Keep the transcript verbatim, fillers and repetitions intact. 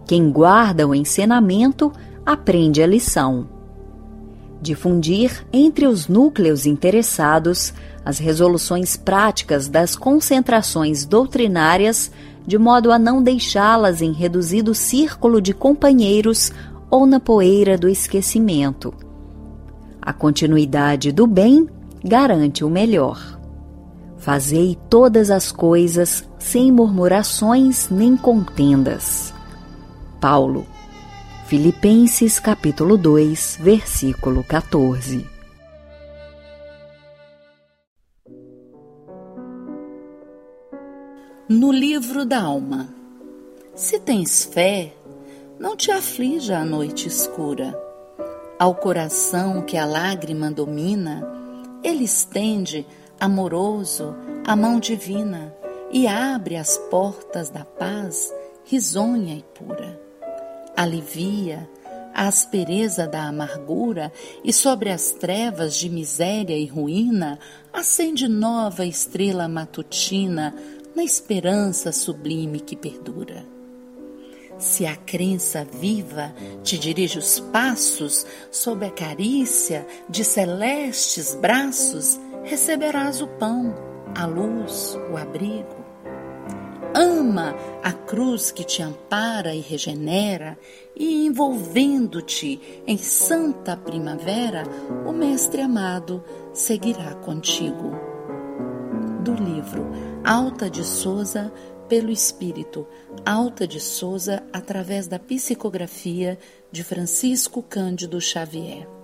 Quem guarda o ensinamento aprende a lição. Difundir entre os núcleos interessados as resoluções práticas das concentrações doutrinárias, de modo a não deixá-las em reduzido círculo de companheiros ou na poeira do esquecimento. A continuidade do bem garante o melhor. Fazei todas as coisas sem murmurações nem contendas. Paulo, Filipenses capítulo dois, versículo quatorze. No livro da alma. Se tens fé, não te aflija a noite escura. Ao coração que a lágrima domina, ele estende, amoroso, a mão divina e abre as portas da paz, risonha e pura. Alivia a aspereza da amargura e sobre as trevas de miséria e ruína acende nova estrela matutina na esperança sublime que perdura. Se a crença viva te dirige os passos sob a carícia de celestes braços, receberás o pão, a luz, o abrigo. Ama a cruz que te ampara e regenera, e envolvendo-te em santa primavera, o Mestre amado seguirá contigo. Do livro Alta de Souza, pelo Espírito, Alta de Souza, através da psicografia de Francisco Cândido Xavier.